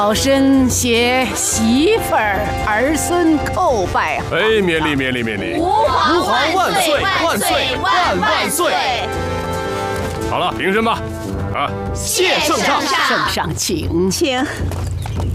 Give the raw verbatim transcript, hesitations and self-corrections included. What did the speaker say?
老身携媳妇儿儿孙叩拜。 哎，免礼免礼免礼！ 吾皇万岁万岁万万岁！ 好了，平身吧。啊， 谢圣上， 圣上请， 请。